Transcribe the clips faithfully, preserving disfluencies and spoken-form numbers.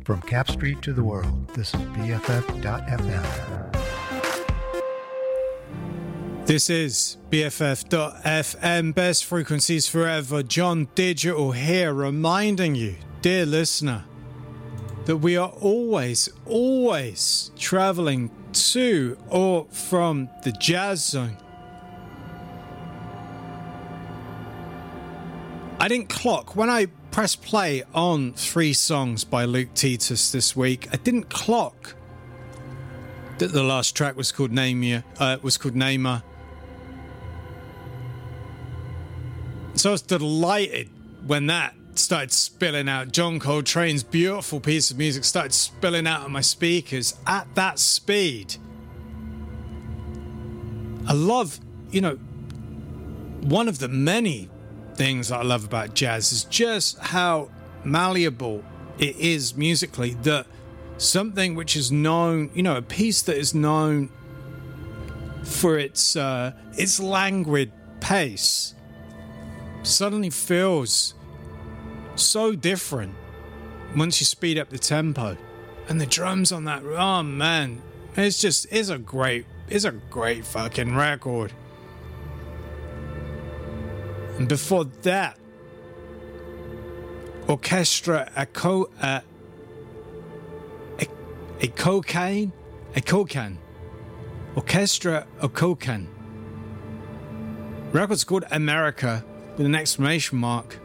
From Cap Street to the world, this is B F F dot F M. This is B F F dot F M, best frequencies forever. John Digital here, reminding you, dear listener, that we are always, always traveling to or from the Jazz Zone. I didn't clock, when I pressed play on three songs by Luke Titus this week, I didn't clock that the last track was called Namer, uh, was called Namer. So I was delighted when that started spilling out. John Coltrane's beautiful piece of music started spilling out of my speakers at that speed. I love, you know, one of the many things that I love about jazz is just how malleable it is musically, that something which is known, you know, a piece that is known for its uh, its languid pace suddenly feels so different once you speed up the tempo. And the drums on that, oh man, it's just, it's a great, it's a great fucking record. And before that, Orchestra a co a, a, a cocaine a cocaine Orchestra a cocaine. Record's called America with an exclamation mark.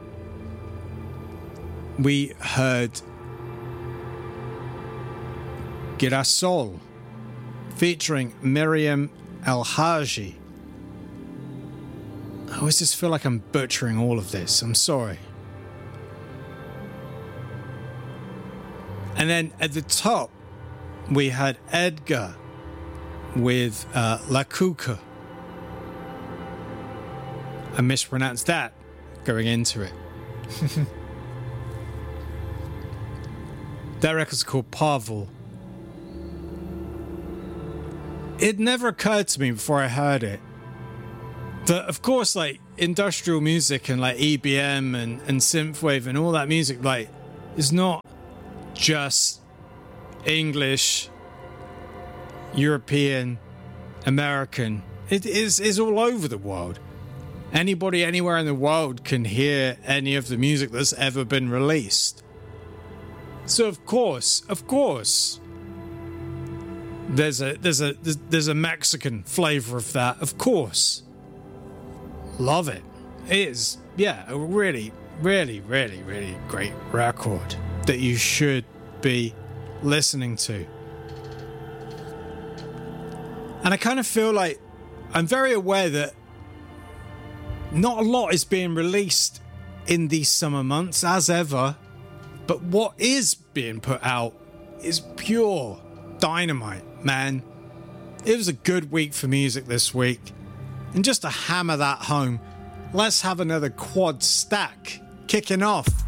We heard Girasol featuring Miriam El-Haji. I always just feel like I'm butchering all of this. I'm sorry. And then at the top, we had Edgar with uh, La Cuca. I mispronounced that going into it. That record's called Pavel. It never occurred to me before I heard it that, of course, like, industrial music and like E B M and, and synthwave and all that music, like, is not just English, European, American. It is is all over the world. Anybody anywhere in the world can hear any of the music that's ever been released. So of course, of course, there's a there's a there's a Mexican flavor of that. Of course. Love it. It is, yeah, a really, really, really, really great record that you should be listening to. And I kind of feel like I'm very aware that not a lot is being released in these summer months, as ever, but what is being put out is pure dynamite, man. It was a good week for music this week. And just to hammer that home, let's have another quad stack kicking off